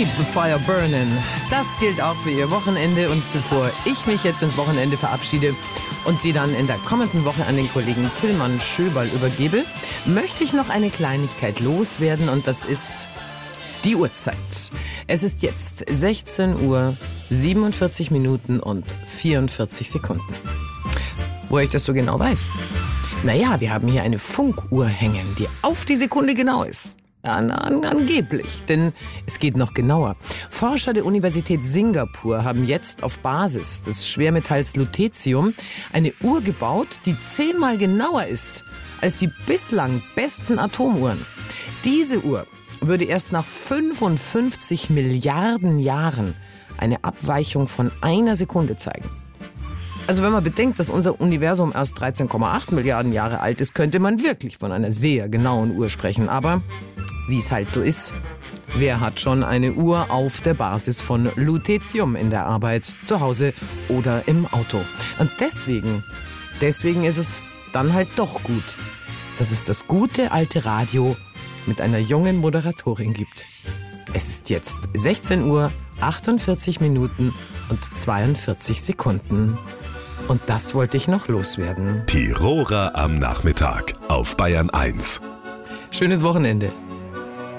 Keep the fire burning. Das gilt auch für Ihr Wochenende. Und bevor ich mich jetzt ins Wochenende verabschiede und Sie dann in der kommenden Woche an den Kollegen Tillmann Schöberl übergebe, möchte ich noch eine Kleinigkeit loswerden. Und das ist die Uhrzeit. Es ist jetzt 16 Uhr, 47 Minuten und 44 Sekunden. Woher ich das so genau weiß? Naja, wir haben hier eine Funkuhr hängen, die auf die Sekunde genau ist. Angeblich, denn es geht noch genauer. Forscher der Universität Singapur haben jetzt auf Basis des Schwermetalls Lutetium eine Uhr gebaut, die 10-mal genauer ist als die bislang besten Atomuhren. Diese Uhr würde erst nach 55 Milliarden Jahren eine Abweichung von 1 Sekunde zeigen. Also wenn man bedenkt, dass unser Universum erst 13,8 Milliarden Jahre alt ist, könnte man wirklich von einer sehr genauen Uhr sprechen. Aber wie es halt so ist, wer hat schon eine Uhr auf der Basis von Lutetium in der Arbeit, zu Hause oder im Auto? Und deswegen ist es dann halt doch gut, dass es das gute alte Radio mit einer jungen Moderatorin gibt. Es ist jetzt 16 Uhr, 48 Minuten und 42 Sekunden. Und das wollte ich noch loswerden. Tiroler am Nachmittag auf Bayern 1. Schönes Wochenende.